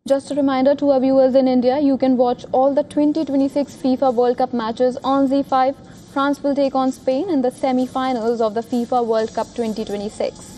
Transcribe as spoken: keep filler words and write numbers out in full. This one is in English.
Just a reminder to our viewers in India, you can watch all the twenty twenty-six FIFA World Cup matches on Z five. France will take on Spain in the semi-finals of the FIFA World Cup twenty twenty-six.